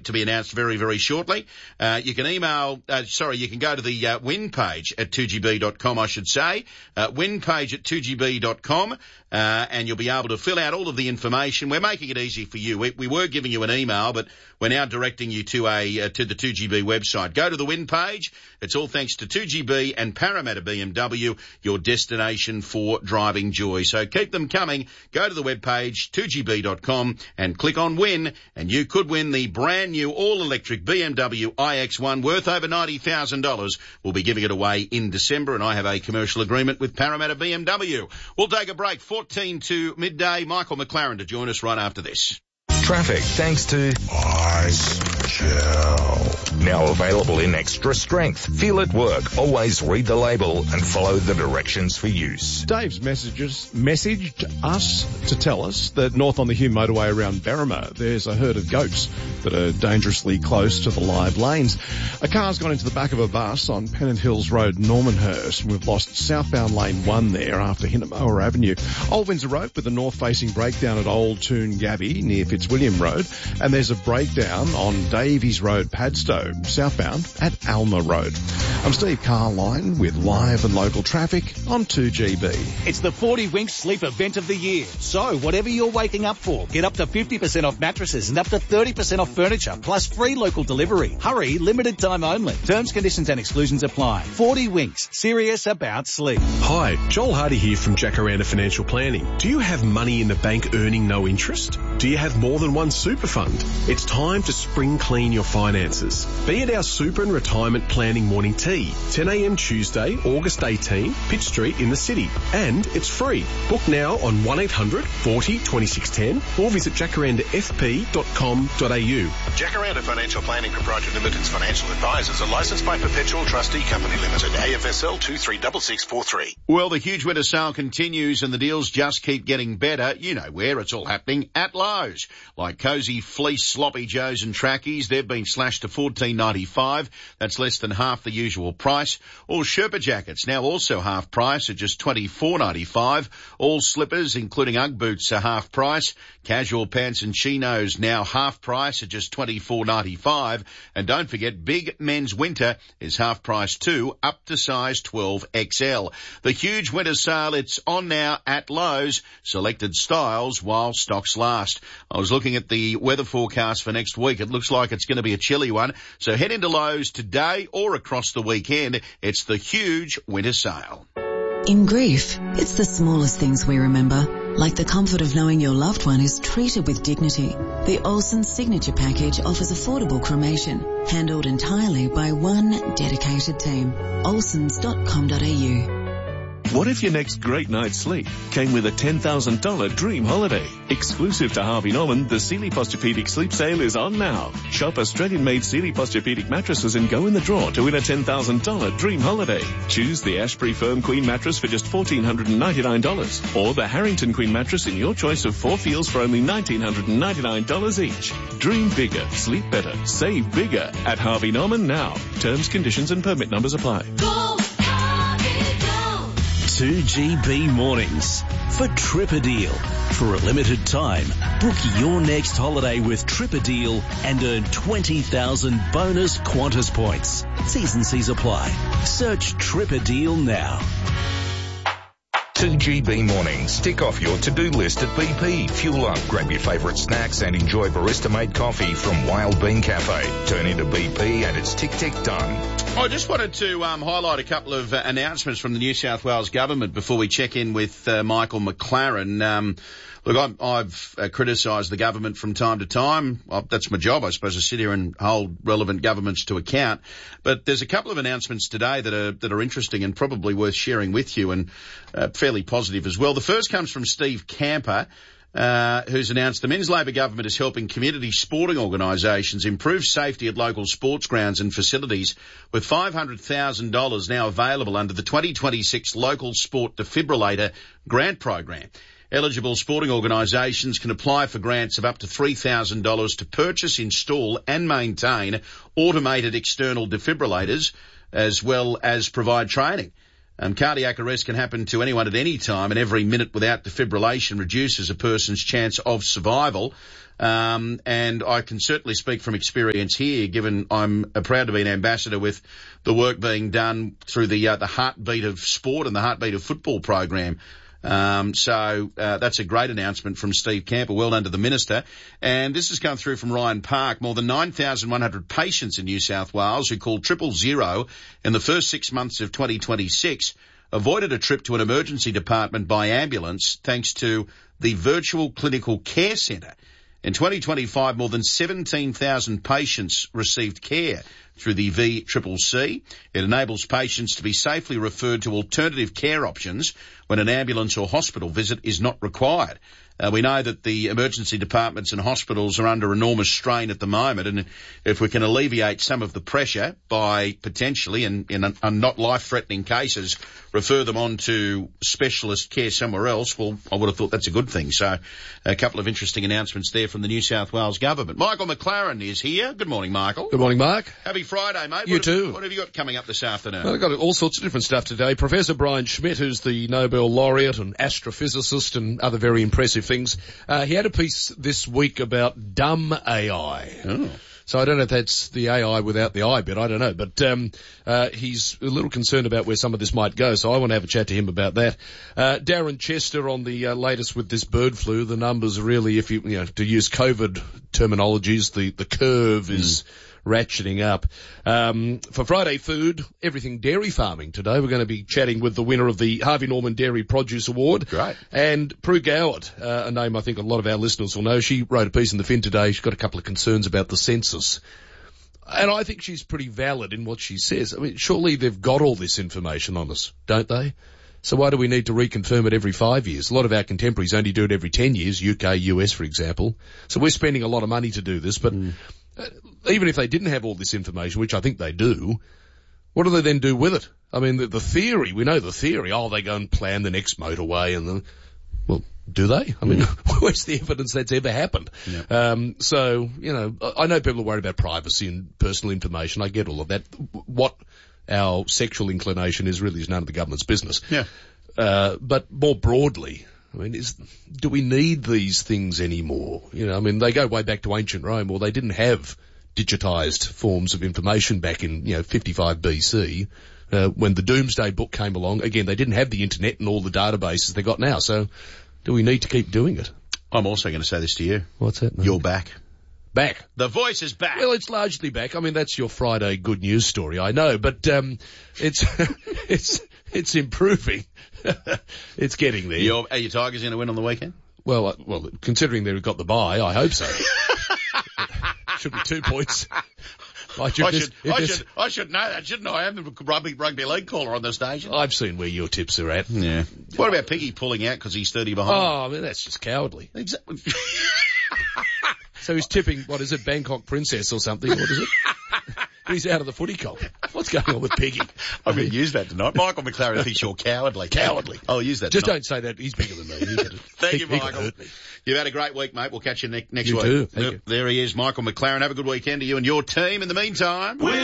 to be announced very, very shortly. You can you can go to the win page at 2GB.com, I should say. Win page at 2GB.com. And you'll be able to fill out all of the information. We're making it easy for you. We were giving you an email, but we're now directing you to the 2GB website. Go to the win page. It's all thanks to 2GB and Parramatta BMW, your destination for driving joy. So keep them coming. Go to the webpage, 2GB.com, and click on win, and you could win the brand new all-electric BMW iX1 worth over $90,000. We'll be giving it away in December, and I have a commercial agreement with Parramatta BMW. We'll take a break. 14 to midday. Michael McLaren to join us right after this. Traffic thanks to Ice Gel. Now available in extra strength. Feel it work. Always read the label and follow the directions for use. Dave's messaged us to tell us that north on the Hume motorway around Berrima, there's a herd of goats that are dangerously close to the live lanes. A car's gone into the back of a bus on Pennant Hills Road, Normanhurst, and we've lost southbound lane 1 there after Hinnamoa Avenue. Old Windsor Road with a north-facing breakdown at Old Toon Gabby near Fitzwilliam Road, and there's a breakdown on Davies Road, Padstow, southbound at Alma Road. I'm Steve Carline with live and local traffic on 2GB. It's the 40 Winks Sleep event of the year. So whatever you're waking up for, get up to 50% off mattresses and up to 30% off furniture, plus free local delivery. Hurry, limited time only. Terms, conditions and exclusions apply. 40 Winks, serious about sleep. Hi, Joel Hardy here from Jacaranda Financial Planning. Do you have money in the bank earning no interest? Do you have more than one super fund? It's time to spring clean your finances. Be at our super and retirement planning morning tea, 10 a.m. Tuesday, August 18, Pitt Street in the city. And it's free. Book now on 1800 40 2610 or visit jacarandafp.com.au. Jacaranda Financial Planning Proprietary Limited's financial advisors are licensed by Perpetual Trustee Company Limited, AFSL 236643. Well, the huge winter sale continues and the deals just keep getting better. You know where it's all happening, at Lowe's. Like Cozy Fleece Sloppy Joes and Trackies, they've been slashed to $14.95. That's less than half the usual price. All Sherpa jackets now also half price at just $24.95. All slippers, including Ugg boots, are half price. Casual pants and chinos now half price at just $24.95. And don't forget, big men's winter is half price too, up to size 12XL. The huge winter sale, it's on now at Lowe's. Selected styles while stocks last. I was looking at the weather forecast for next week. It looks like it's going to be a chilly one. So head into Lowe's today or across the weekend. It's the huge winter sale. In grief, it's the smallest things we remember, like the comfort of knowing your loved one is treated with dignity. The Olsen Signature Package offers affordable cremation, handled entirely by one dedicated team. olsens.com.au. What if your next great night's sleep came with a $10,000 dream holiday? Exclusive to Harvey Norman, the Sealy Posturepedic Sleep Sale is on now. Shop Australian-made Sealy Posturepedic mattresses and go in the draw to win a $10,000 dream holiday. Choose the Ashbury Firm Queen mattress for just $1,499 or the Harrington Queen mattress in your choice of 4 feels for only $1,999 each. Dream bigger, sleep better, save bigger at Harvey Norman now. Terms, conditions and permit numbers apply. 2GB Mornings for Tripper-Deal. For a limited time, book your next holiday with Tripper-Deal and earn 20,000 bonus Qantas points. T's and C's apply. Search Tripper-Deal now. 2GB Mornings. Tick off your to-do list at BP. Fuel up, grab your favourite snacks and enjoy barista-made coffee from Wild Bean Cafe. Turn into BP and it's tick-tick done. I just wanted to highlight a couple of announcements from the New South Wales government before we check in with Michael McLaren. Look, I've criticised the government from time to time. That's my job, I suppose, to sit here and hold relevant governments to account. But there's a couple of announcements today that are interesting and probably worth sharing with you, and fairly positive as well. The first comes from Steve Camper, who's announced the Men's Labor government is helping community sporting organisations improve safety at local sports grounds and facilities, with $500,000 now available under the 2026 Local Sport Defibrillator Grant Program. Eligible sporting organisations can apply for grants of up to $3,000 to purchase, install and maintain automated external defibrillators, as well as provide training. Cardiac arrest can happen to anyone at any time, and every minute without defibrillation reduces a person's chance of survival. And I can certainly speak from experience here, given I'm proud to be an ambassador with the work being done through the Heartbeat of Sport and the Heartbeat of Football program. So that's a great announcement from Steve Camper. Well done to the Minister. And this has come through from Ryan Park. More than 9,100 patients in New South Wales who called 000 in the first 6 months of 2026 avoided a trip to an emergency department by ambulance thanks to the Virtual Clinical Care Centre. In 2025, more than 17,000 patients received care through the VCCC. It enables patients to be safely referred to alternative care options when an ambulance or hospital visit is not required. We know that the emergency departments and hospitals are under enormous strain at the moment, and if we can alleviate some of the pressure by potentially, in not life-threatening cases, refer them on to specialist care somewhere else, well, I would have thought that's a good thing. So a couple of interesting announcements there from the New South Wales government. Michael McLaren is here. Good morning, Michael. Good morning, Mark. Happy Friday, mate. You too. What have you got coming up this afternoon? Well, I've got all sorts of different stuff today. Professor Brian Schmidt, who's the Nobel laureate and astrophysicist and other very impressive things, he had a piece this week about dumb AI. Oh. So I don't know if that's the AI without the I bit, I don't know. But he's a little concerned about where some of this might go, so I want to have a chat to him about that. Darren Chester on the latest with this bird flu. The numbers really, if you know, to use COVID terminologies, the curve is ratcheting up. For Friday Food, everything dairy farming today. We're going to be chatting with the winner of the Harvey Norman Dairy Produce Award. Great. And Prue Goward, a name I think a lot of our listeners will know. She wrote a piece in the Fin today. She's got a couple of concerns about the census. And I think she's pretty valid in what she says. I mean, surely they've got all this information on us, don't they? So why do we need to reconfirm it every 5 years? A lot of our contemporaries only do it every 10 years, UK, US, for example. So we're spending a lot of money to do this, but even if they didn't have all this information, which I think they do, what do they then do with it? I mean, the theory, we know the theory. Oh, they go and plan the next motorway and well, do they? I mean, where's the evidence that's ever happened? Yeah. So, you know, I know people are worried about privacy and personal information. I get all of that. What our sexual inclination is really is none of the government's business. Yeah. But more broadly, I mean, do we need these things anymore? You know, I mean, they go way back to ancient Rome. Well, they didn't have digitized forms of information back in, 55 BC. When the Doomsday Book came along, again, they didn't have the internet and all the databases they got now. So do we need to keep doing it? I'm also going to say this to you. What's that, mate? You're back. Back. The voice is back. Well, it's largely back. I mean, that's your Friday good news story, I know, but it's improving. It's getting there. Are your Tigers going to win on the weekend? Well, considering they've got the bye, I hope so. Should be 2 points. I should know that, shouldn't I? I'm the rugby league caller on the station. I've seen where your tips are at. Yeah. What about Piggy pulling out because he's 30 behind? Oh, I mean, that's just cowardly. Exactly. So he's tipping, what is it, Bangkok Princess or something? What is it? He's out of the footy comp. What's going on with Piggy? I'm going to use that tonight. Michael McLaren thinks you're cowardly. Cowardly. I'll use that Just tonight. Don't say that. He's bigger than me. Thank you, Michael. He hurt me. You've had a great week, mate. We'll catch you next you week. Too. Thank you. There he is, Michael McLaren. Have a good weekend to you and your team. In the meantime...